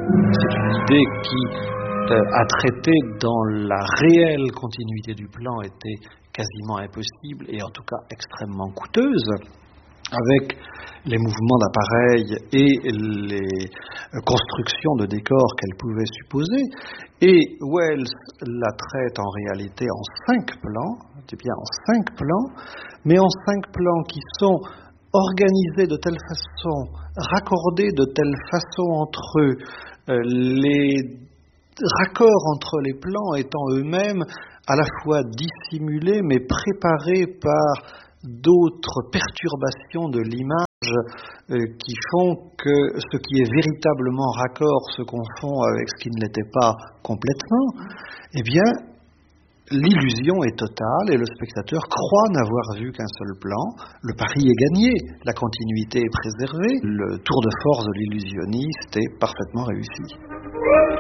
C'est une idée qui, à traiter dans la réelle continuité du plan, était quasiment impossible et en tout cas extrêmement coûteuse, avec les mouvements d'appareil et les constructions de décors qu'elle pouvait supposer. Et Wells la traite en réalité en 5 plans, c'est bien en 5 plans, mais en 5 plans qui sont organisés de telle façon, raccordés de telle façon entre eux, les raccords entre les plans étant eux-mêmes à la fois dissimulés mais préparés par d'autres perturbations de l'image qui font que ce qui est véritablement raccord se confond avec ce qui ne l'était pas complètement, eh bien, l'illusion est totale et le spectateur croit n'avoir vu qu'un seul plan. Le pari est gagné, la continuité est préservée, le tour de force de l'illusionniste est parfaitement réussi.